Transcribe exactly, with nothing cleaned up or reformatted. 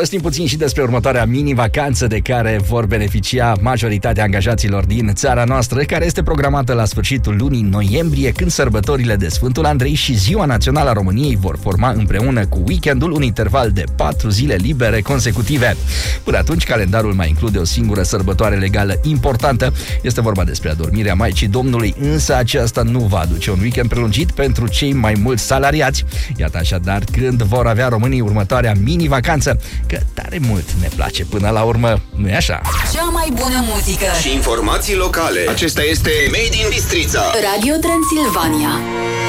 Povestim puțin și despre următoarea mini-vacanță de care vor beneficia majoritatea angajaților din țara noastră, care este programată la sfârșitul lunii noiembrie, când sărbătorile de Sfântul Andrei și Ziua Națională a României vor forma împreună cu weekendul un interval de patru zile libere consecutive. Până atunci, calendarul mai include o singură sărbătoare legală importantă. Este vorba despre adormirea Maicii Domnului, însă aceasta nu va aduce un weekend prelungit pentru cei mai mulți salariați. Iată așadar când vor avea românii următoarea mini-vacanță, că tare mult ne place până la urmă, nu-i așa? Cea mai bună muzică și informații locale. Acesta este Made in Bistrița. Radio Transilvania.